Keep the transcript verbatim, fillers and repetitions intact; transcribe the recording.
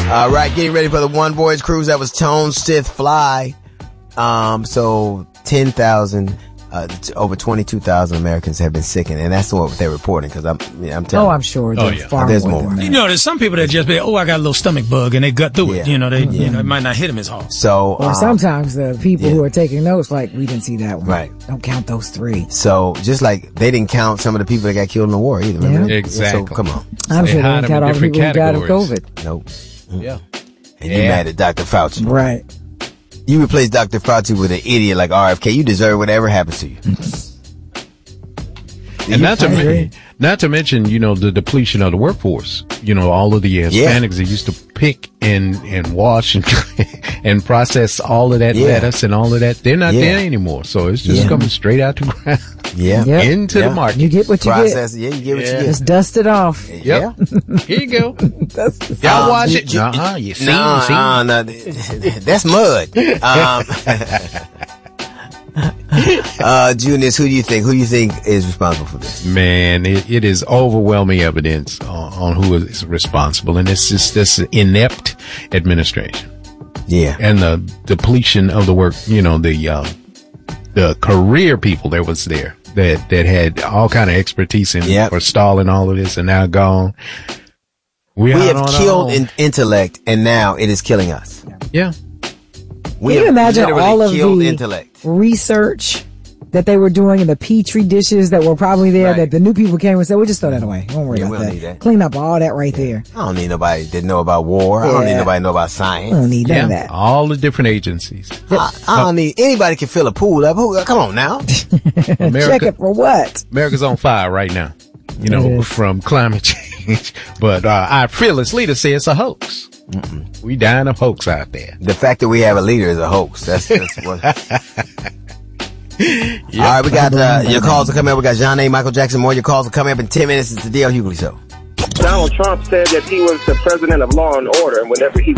All right, getting ready for the One Voyage cruise. That was Tone Stith Fly. Um, so ten thousand, uh, t- over twenty-two thousand Americans have been sickened, and that's what they're reporting. Because I'm, yeah, I'm telling. Oh, I'm sure. Oh, There's yeah. far There's more. more. Than that. You know, there's some people that just be, oh, I got a little stomach bug, and they gut through it. Yeah. You know, they, you know, it might not hit them as hard. So, Or um, sometimes the people yeah. who are taking notes, like, we didn't see that one. Right. Don't count those three. So just like they didn't count some of the people that got killed in the war either. Remember? Yeah. Exactly. So come on. I'm They sure they hide didn't them in count all the different people who died of categories. COVID. Nope. Yeah. And you Yeah. mad at Doctor Fauci. Right. You replace Doctor Fauci with an idiot like R F K. You deserve whatever happens to you. And not to, I agree. men- not to mention, you know, the depletion of the workforce. You know, all of the Hispanics Yeah. that used to pick and, and wash and, and process all of that Yeah. lettuce and all of that. They're not Yeah. there anymore. So it's just Yeah. coming straight out the ground Yeah. Yep. into Yeah. the market. You get what you Process. Yeah, you get what Yeah. you get. get. Just dust it off. Yep. Yeah. Here you go. Dust it Y'all Um, watch you- it. you- Uh-uh. You see, No, you see. uh, no, that's mud. Um, uh, Junius, who do you think? Who do you think is responsible for this? Man, it, it is overwhelming evidence on, on who is responsible. And it's just this inept administration Yeah. and the depletion of the work, you know, the, um, the career people that was there that, that had all kind of expertise in Yep. forestalling all of this and now gone. We, We out have on our killed own. in intellect, and now it is killing us. Yeah. We Can you have imagine literally all of killed the intellect. research that they were doing in the petri dishes that were probably there Right. that the new people came and said, we'll just throw that away. Don't worry Yeah, about we don't that. need that. Clean up all that right there. I don't need nobody that know about war. I don't need Yeah. nobody to know about I don't science. need none Yeah. of that. All the different agencies. I, I don't need anybody can fill a pool up. Who, come on now. Check America, it for what? America's on fire right now, you It know, is. from climate change. But uh, our fearless leader says it's a hoax. Mm-mm. We dying of hoax out there. The fact that we have a leader is a hoax. That's, that's what. All right, we got uh, your calls are coming up. We got John A. Michael Jackson more. Your calls are coming up in ten minutes. It's the D L Hughley Show. Donald Trump said that he was the president of law and order, and whenever he